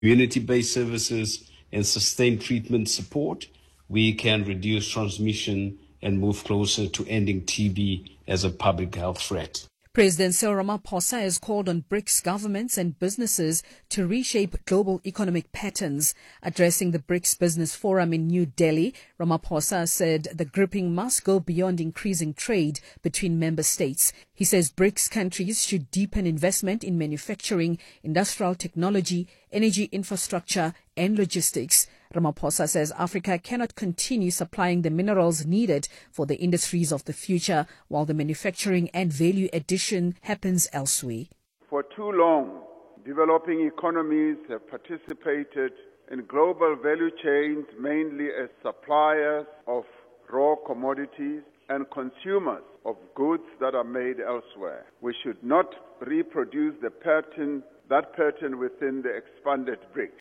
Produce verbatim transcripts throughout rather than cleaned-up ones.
community-based services and sustained treatment support, we can reduce transmission and move closer to ending T B as a public health threat. President Cyril Ramaphosa has called on BRICS governments and businesses to reshape global economic patterns. Addressing the BRICS Business Forum in New Delhi, Ramaphosa said the grouping must go beyond increasing trade between member states. He says BRICS countries should deepen investment in manufacturing, industrial technology, energy infrastructure, and logistics. Ramaphosa says Africa cannot continue supplying the minerals needed for the industries of the future while the manufacturing and value addition happens elsewhere. For too long, developing economies have participated in global value chains mainly as suppliers of raw commodities and consumers of goods that are made elsewhere. We should not reproduce the pattern, that pattern within the expanded BRICS.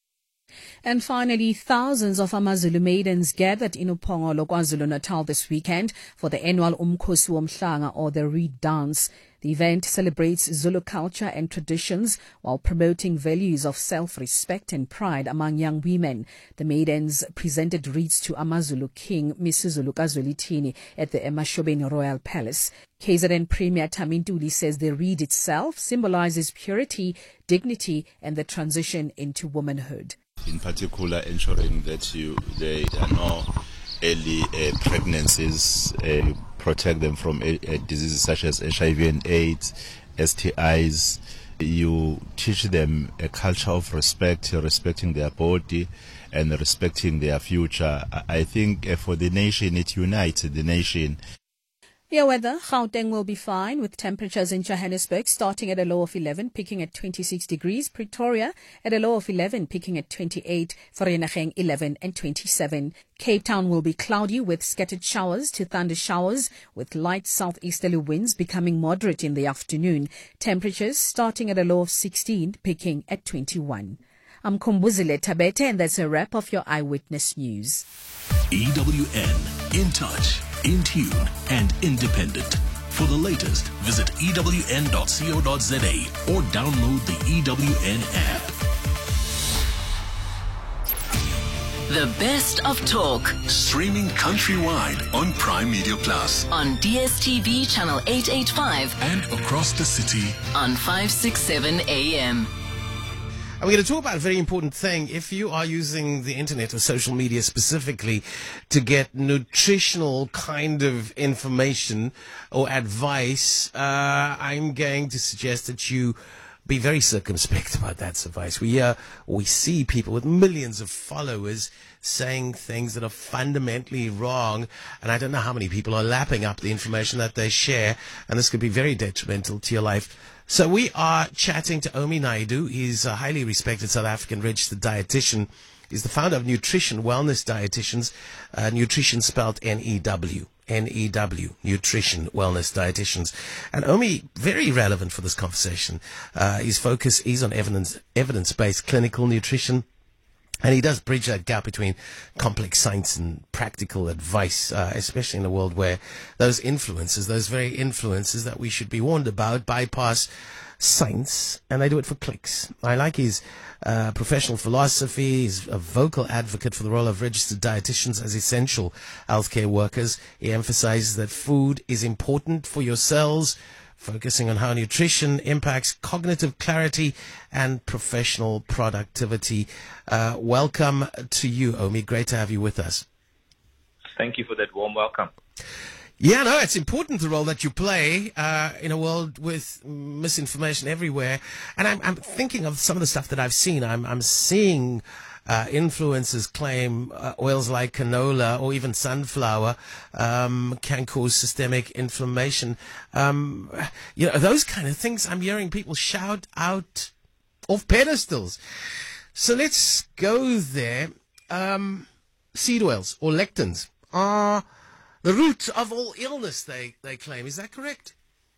And finally, thousands of AmaZulu maidens gathered in Upongolo, KwaZulu-Natal this weekend for the annual Umkhosi Womhlanga, or the Reed Dance. The event celebrates Zulu culture and traditions while promoting values of self-respect and pride among young women. The maidens presented wreaths to AmaZulu King Misuzulu Kazwelithini at the Emashobeni Royal Palace. K Z N Premier Thami Ntuli says the reed itself symbolizes purity, dignity, and the transition into womanhood. In particular, ensuring that you there are no early uh, pregnancies, uh, protect them from uh, diseases such as H I V and AIDS, S T Is. You teach them a culture of respect, respecting their body and respecting their future. I think uh, for the nation, it unites the nation. Your weather, Gauteng will be fine with temperatures in Johannesburg starting at a low of eleven, peaking at twenty-six degrees. Pretoria at a low of eleven, peaking at twenty-eight. Vereeniging eleven and twenty-seven. Cape Town will be cloudy with scattered showers to thunder showers with light southeasterly winds becoming moderate in the afternoon. Temperatures starting at a low of sixteen, peaking at twenty-one. I'm Kumbuzile Tabete, and that's a wrap of your Eyewitness News. E W N, in touch, in tune, and independent. For the latest, visit E W N dot co dot za or download the E W N app. The best of talk. Streaming countrywide on Prime Media Plus. On D S T V channel eight eighty-five. And across the city. On five sixty-seven A M. And we're going to talk about a very important thing. If you are using the internet or social media specifically to get nutritional kind of information or advice, uh, I'm going to suggest that you be very circumspect about that advice. We uh, we see people with millions of followers saying things that are fundamentally wrong, and I don't know how many people are lapping up the information that they share, and this could be very detrimental to your life. So we are chatting to Omi Naidu. He's a highly respected South African registered dietitian. He's the founder of Nutrition Wellness Dietitians, uh, nutrition spelled N E W. N E W, Nutrition Wellness Dietitians. And Omi, very relevant for this conversation. Uh, his focus is on evidence, evidence-based clinical nutrition. And he does bridge that gap between complex science and practical advice, uh, especially in a world where those influences, those very influences that we should be warned about, bypass science, and they do it for clicks. I like his uh, professional philosophy. He's a vocal advocate for the role of registered dietitians as essential healthcare workers. He emphasizes that food is important for your cells, focusing on how nutrition impacts cognitive clarity and professional productivity. Uh, welcome to you, Omi. Great to have you with us. Thank you for that warm welcome. Yeah, no, it's important the role that you play uh, in a world with misinformation everywhere. And I'm, I'm thinking of some of the stuff that I've seen. I'm, I'm seeing Uh, influencers claim uh, oils like canola or even sunflower um, can cause systemic inflammation. Um, you know, those kind of things I'm hearing people shout out off pedestals. So let's go there. Um, seed oils or lectins are the root of all illness, they, they claim. Is that correct?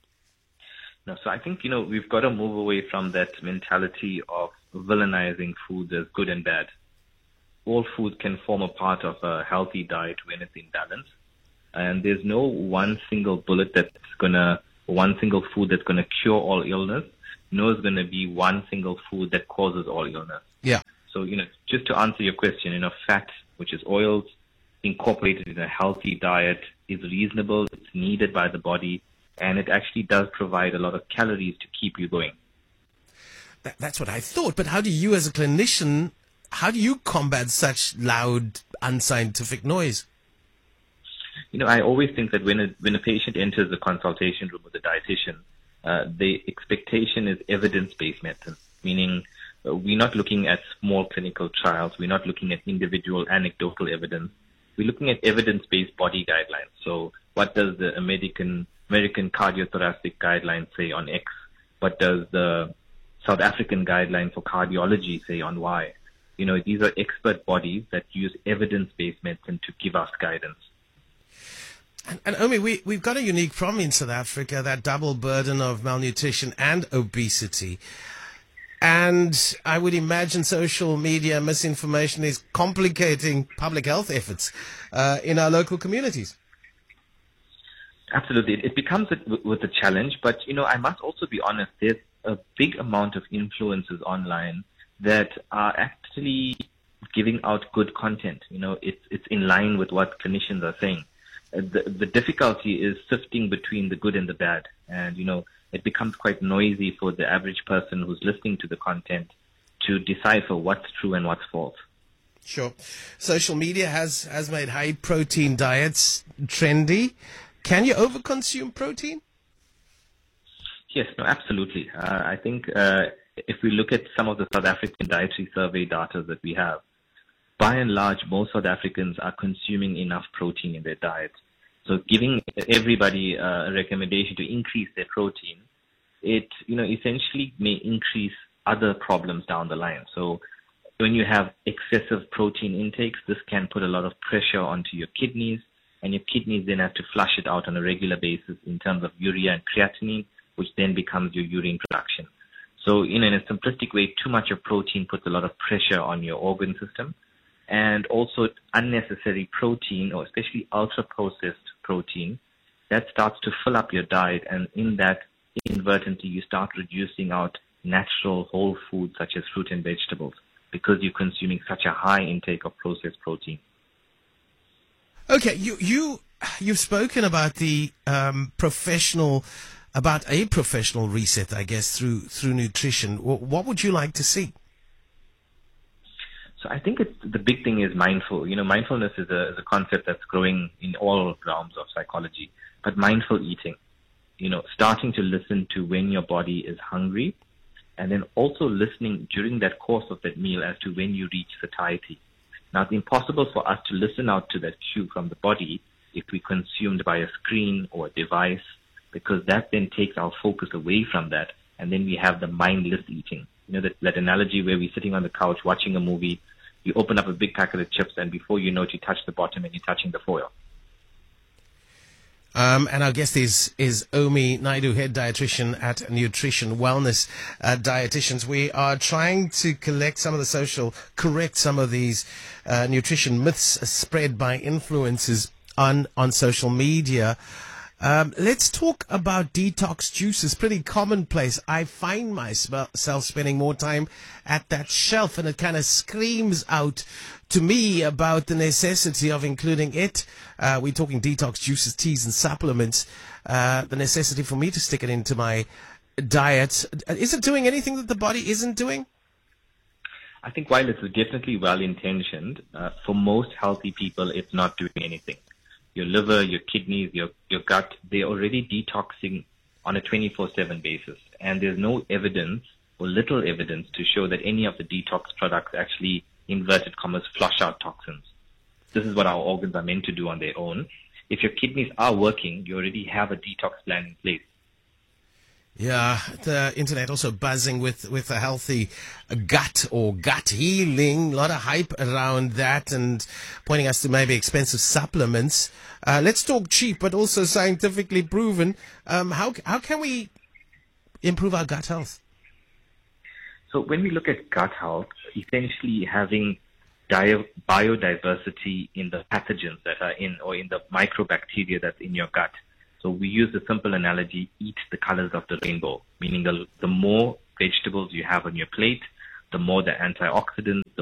No, so I think, you know, we've got to move away from that mentality of villainizing foods as good and bad. All food can form a part of a healthy diet when it's in balance. And there's no one single bullet that's going to, one single food that's going to cure all illness. No, it's going to be one single food that causes all illness. Yeah. So, you know, just to answer your question, you know, fat, which is oils, incorporated in a healthy diet is reasonable, it's needed by the body, and it actually does provide a lot of calories to keep you going. That, that's what I thought. But how do you, as a clinician, how do you combat such loud, unscientific noise? You know, I always think that when a, when a patient enters the consultation room with a dietitian, uh, the expectation is evidence-based medicine, meaning uh, we're not looking at small clinical trials, we're not looking at individual anecdotal evidence, we're looking at evidence-based body guidelines. So what does the American American Cardiothoracic Guidelines say on X? What does the South African Guideline for Cardiology say on Y? You know, these are expert bodies that use evidence-based medicine to give us guidance. And, and Omi, we, we've got a unique problem in South Africa, that double burden of malnutrition and obesity. And I would imagine social media misinformation is complicating public health efforts uh, in our local communities. Absolutely. It becomes a, with a challenge, but, you know, I must also be honest, there's a big amount of influencers online that are actually giving out good content. You know, it's, it's in line with what clinicians are saying. The, the difficulty is sifting between the good and the bad. And, you know, it becomes quite noisy for the average person who's listening to the content to decipher what's true and what's false. Sure. Social media has, has made high protein diets trendy. Can you overconsume protein? Yes, no, absolutely. Uh, I think uh, if we look at some of the South African dietary survey data that we have, by and large, most South Africans are consuming enough protein in their diet. So giving everybody uh, a recommendation to increase their protein, it, you know, essentially may increase other problems down the line. So when you have excessive protein intakes, this can put a lot of pressure onto your kidneys, and your kidneys then have to flush it out on a regular basis in terms of urea and creatinine, which then becomes your urine production. So, you know, in a simplistic way, too much of protein puts a lot of pressure on your organ system. And also unnecessary protein, or especially ultra-processed protein, that starts to fill up your diet, and in that, inadvertently, you start reducing out natural whole foods such as fruit and vegetables because you're consuming such a high intake of processed protein. Okay, you, you, you've spoken about the um, professional, about a professional reset, I guess, through through nutrition. What would you like to see? So I think it's, the big thing is mindful. You know, mindfulness is a, is a concept that's growing in all realms of psychology. But mindful eating, you know, starting to listen to when your body is hungry, and then also listening during that course of that meal as to when you reach satiety. Now, it's impossible for us to listen out to that cue from the body if we're consumed by a screen or a device, because that then takes our focus away from that, and then we have the mindless eating. You know, that, that analogy where we're sitting on the couch watching a movie, you open up a big packet of chips, and before you know it, you touch the bottom and you're touching the foil. Um, and our guest is, is Omi Naidu, head dietitian at Nutrition Wellness uh, Dietitians. We are trying to collect some of the social, correct some of these uh, nutrition myths spread by influencers on, on social media. Um, let's talk about detox juices. Pretty commonplace. I find myself spending more time at that shelf, and it kind of screams out to me about the necessity of including it. Uh, we're talking detox juices, teas, and supplements. Uh, the necessity for me to stick it into my diet. Is it doing anything that the body isn't doing? I think while it's definitely well-intentioned, uh, for most healthy people, it's not doing anything. Your liver, your kidneys, your, your gut, they're already detoxing on a twenty-four seven basis. And there's no evidence or little evidence to show that any of the detox products actually, inverted commas, flush out toxins. This is what our organs are meant to do on their own. If your kidneys are working, you already have a detox plan in place. Yeah, the internet also buzzing with, with a healthy gut or gut healing. A lot of hype around that and pointing us to maybe expensive supplements. Uh, let's talk cheap, but also scientifically proven. Um, how how can we improve our gut health? So when we look at gut health, essentially having di- biodiversity in the pathogens that are in, or in the microbacteria that's in your gut. So we use the simple analogy, eat the colors of the rainbow, meaning the, the more vegetables you have on your plate, the more the antioxidants, the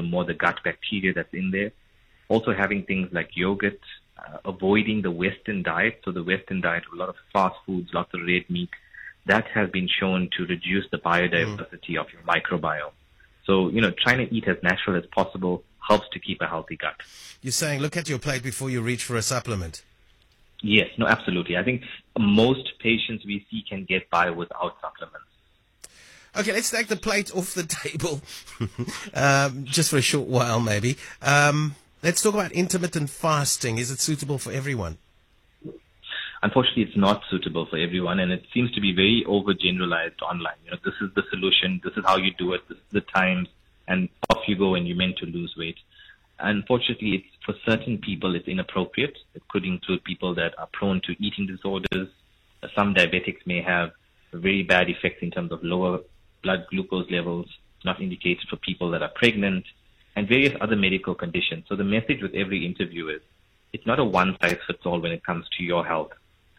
the more the gut bacteria that's in there. Also having things like yogurt, uh, avoiding the Western diet. So the Western diet, a lot of fast foods, lots of red meat, that has been shown to reduce the biodiversity mm. of your microbiome. So, you know, trying to eat as natural as possible helps to keep a healthy gut. You're saying look at your plate before you reach for a supplement. Yes, no, absolutely. I think most patients we see can get by without supplements. Okay, let's take the plate off the table, um, just for a short while maybe. Um, let's talk about intermittent fasting. Is it suitable for everyone? Unfortunately, it's not suitable for everyone, and it seems to be very overgeneralized online. You know, this is the solution, this is how you do it, this is the times, and off you go and you're meant to lose weight. Unfortunately, it's, for certain people, it's inappropriate. It could include people that are prone to eating disorders. Some diabetics may have very bad effects in terms of lower blood glucose levels, not indicated for people that are pregnant, and various other medical conditions. So the message with every interview is, it's not a one-size-fits-all when it comes to your health.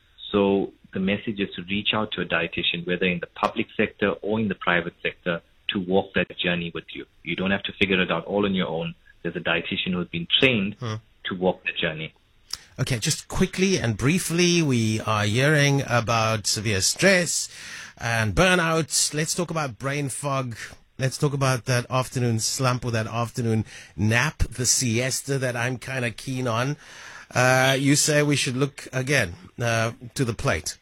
So the message is to reach out to a dietitian, whether in the public sector or in the private sector, to walk that journey with you. You don't have to figure it out all on your own. There's a dietitian who's been trained hmm. to walk the journey. Okay, just quickly and briefly, we are hearing about severe stress and burnout. Let's talk about brain fog. Let's talk about that afternoon slump or that afternoon nap, the siesta that I'm kind of keen on. Uh, you say we should look again uh, to the plate.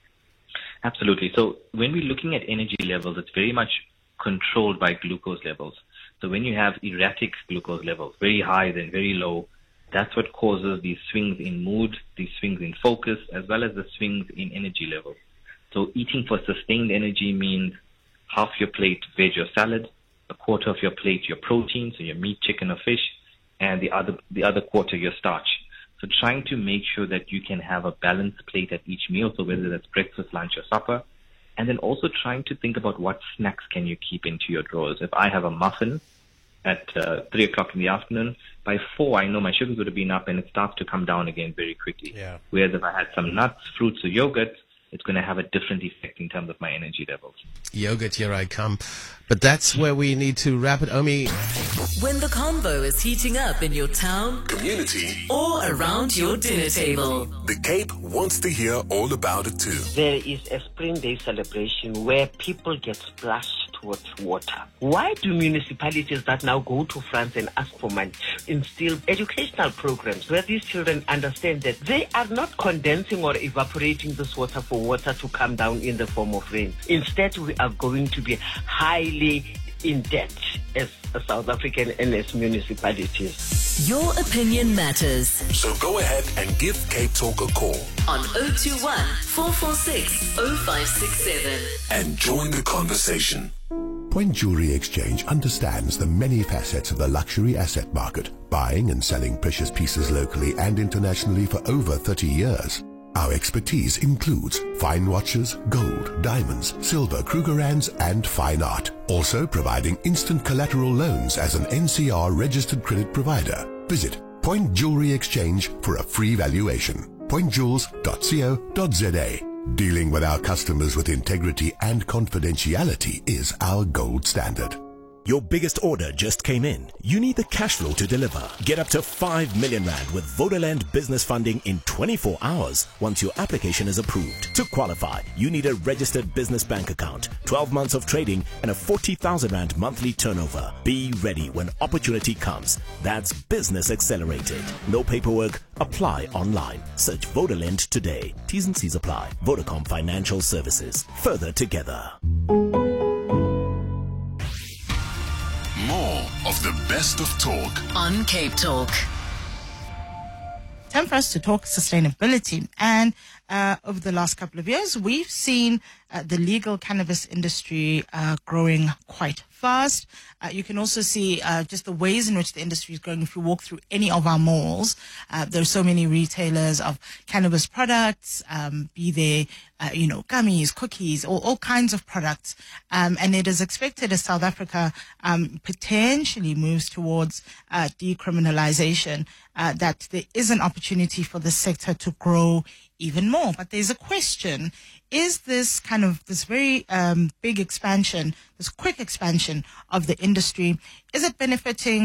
Absolutely. So when we're looking at energy levels, it's very much controlled by glucose levels. So when you have erratic glucose levels, very high then very low, that's what causes these swings in mood, these swings in focus, as well as the swings in energy levels. So eating for sustained energy means half your plate veg or salad, a quarter of your plate your protein, so your meat, chicken or fish, and the other the other quarter your starch. So trying to make sure that you can have a balanced plate at each meal, so whether that's breakfast, lunch or supper, and then also trying to think about what snacks can you keep into your drawers. If I have a muffin at uh, three o'clock in the afternoon, by four I know my sugar's going to be up and it starts to come down again very quickly. Yeah. Whereas if I had some nuts, fruits or yogurt, it's going to have a different effect in terms of my energy levels. Yogurt, here I come. But that's where we need to wrap it. Omi. When the combo is heating up in your town, community, or around your dinner table, the Cape wants to hear all about it too. There is a Spring Day celebration where people get splashed with water. Why do municipalities that now go to France and ask for money instill educational programs where these children understand that they are not condensing or evaporating this water for water to come down in the form of rain? Instead, we are going to be highly in debt as a South African and as municipalities. Your opinion matters. So go ahead and give Cape Talk a call on zero two one, four four six, zero five six seven and join the conversation. Point Jewelry Exchange understands the many facets of the luxury asset market, buying and selling precious pieces locally and internationally for over thirty years. Our expertise includes fine watches, gold, diamonds, silver, Krugerrands and fine art. Also providing instant collateral loans as an N C R registered credit provider. Visit Point Jewelry Exchange for a free valuation. point jewels dot co dot za. Dealing with our customers with integrity and confidentiality is our gold standard. Your biggest order just came in. You need the cash flow to deliver. Get up to five million rand with Vodaland business funding in twenty-four hours once your application is approved. To qualify, you need a registered business bank account, twelve months of trading and a forty thousand rand monthly turnover. Be ready when opportunity comes. That's Business Accelerated. No paperwork. Apply online. Search Vodaland today. T's and C's apply. Vodacom Financial Services. Further together. More of the best of talk on Cape Talk. Time for us to talk sustainability. And uh, over the last couple of years, we've seen uh, the legal cannabis industry uh, growing quite fast. Uh, you can also see uh, just the ways in which the industry is growing. If you walk through any of our malls, uh, there are so many retailers of cannabis products, um, be they, uh, you know, gummies, cookies, all, all kinds of products. Um, and it is expected as South Africa um, potentially moves towards uh, decriminalization, uh, that there is an opportunity for the sector to grow even more. But there's a question. Is this kind of this very um, big expansion, this quick expansion of the industry, is it benefiting